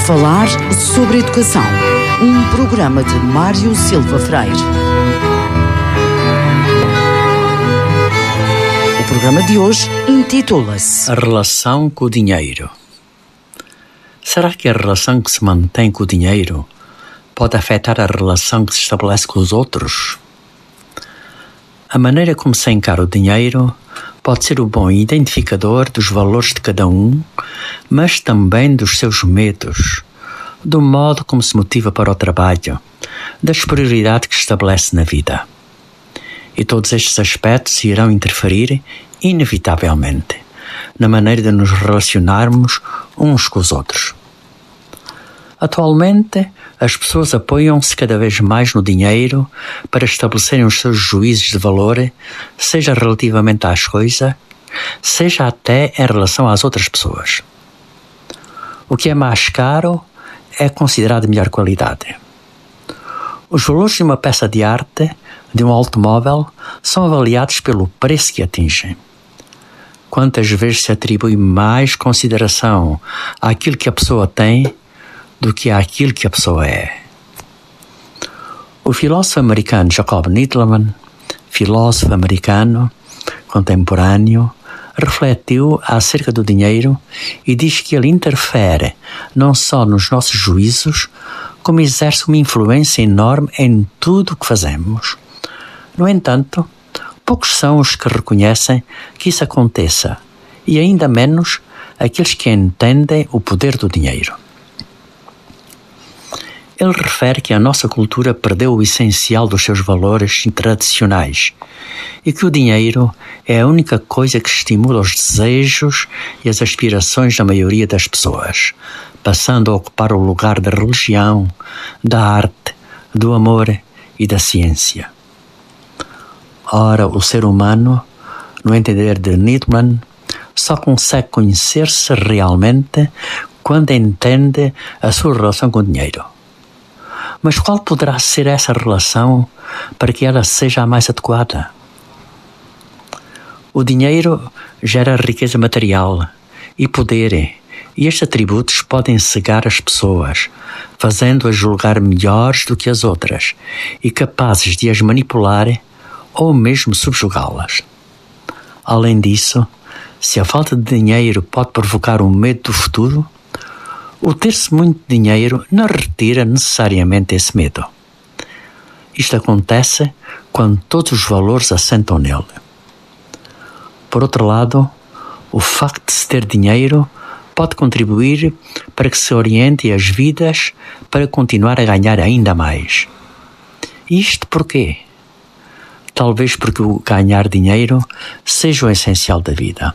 Falar sobre Educação, um programa de Mário Silva Freire. O programa de hoje intitula-se A relação com o dinheiro. Será que a relação que se mantém com o dinheiro pode afetar a relação que se estabelece com os outros? A maneira como se encara o dinheiro pode ser o bom identificador dos valores de cada um, mas também dos seus medos, do modo como se motiva para o trabalho, das prioridades que estabelece na vida. E todos estes aspectos irão interferir, inevitavelmente, na maneira de nos relacionarmos uns com os outros. Atualmente, as pessoas apoiam-se cada vez mais no dinheiro para estabelecerem os seus juízos de valor, seja relativamente às coisas, seja até em relação às outras pessoas. O que é mais caro é considerado de melhor qualidade. Os valores de uma peça de arte, de um automóvel, são avaliados pelo preço que atingem. Quantas vezes se atribui mais consideração àquilo que a pessoa tem do que àquilo que a pessoa é? O filósofo americano Jacob Needleman, filósofo americano contemporâneo, refletiu acerca do dinheiro e diz que ele interfere não só nos nossos juízos, como exerce uma influência enorme em tudo o que fazemos. No entanto, poucos são os que reconhecem que isso aconteça, e ainda menos aqueles que entendem o poder do dinheiro. Ele refere que a nossa cultura perdeu o essencial dos seus valores tradicionais e que o dinheiro é a única coisa que estimula os desejos e as aspirações da maioria das pessoas, passando a ocupar o lugar da religião, da arte, do amor e da ciência. Ora, o ser humano, no entender de Needleman, só consegue conhecer-se realmente quando entende a sua relação com o dinheiro. Mas qual poderá ser essa relação para que ela seja a mais adequada? O dinheiro gera riqueza material e poder, e estes atributos podem cegar as pessoas, fazendo-as julgar melhores do que as outras e capazes de as manipular ou mesmo subjugá-las. Além disso, se a falta de dinheiro pode provocar um medo do futuro, o ter-se muito dinheiro não retira necessariamente esse medo. Isto acontece quando todos os valores assentam nele. Por outro lado, o facto de se ter dinheiro pode contribuir para que se oriente as vidas para continuar a ganhar ainda mais. Isto porquê? Talvez porque o ganhar dinheiro seja o essencial da vida.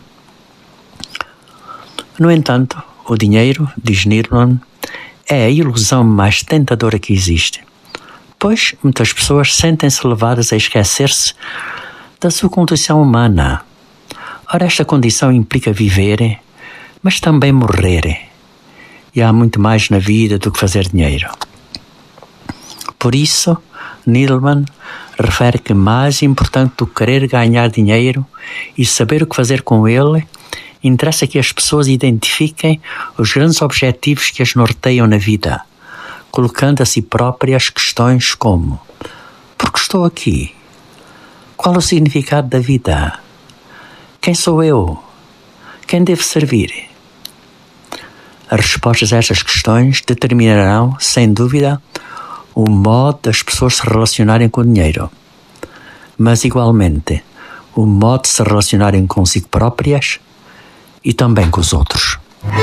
No entanto, o dinheiro, diz Needleman, é a ilusão mais tentadora que existe, pois muitas pessoas sentem-se levadas a esquecer-se da sua condição humana. Ora, esta condição implica viver, mas também morrer, e há muito mais na vida do que fazer dinheiro. Por isso, Needleman refere que mais importante do que querer ganhar dinheiro e saber o que fazer com ele, interessa que as pessoas identifiquem os grandes objetivos que as norteiam na vida, colocando a si próprias questões como: por que estou aqui? Qual o significado da vida? Quem sou eu? Quem devo servir? As respostas a estas questões determinarão, sem dúvida, o modo das pessoas se relacionarem com o dinheiro, mas igualmente o modo de se relacionarem consigo próprias e também com os outros.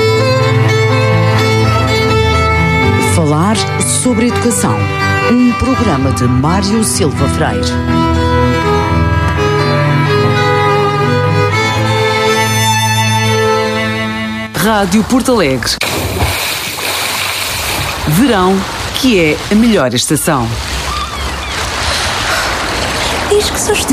Falar sobre Educação, um programa de Mário Silva Freire. Rádio Porto Alegre. Verão, que é a melhor estação. Diz que sou